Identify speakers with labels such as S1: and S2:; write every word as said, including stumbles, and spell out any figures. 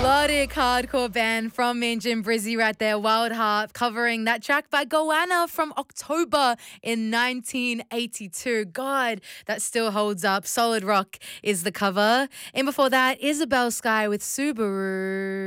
S1: Melodic hardcore band from me and Jim Brizzy right there, Wild Heart, covering that track by Goanna from October in nineteen eighty-two. God, that still holds up. Solid Rock is the cover. And before that, Isabel Sky with Subaru.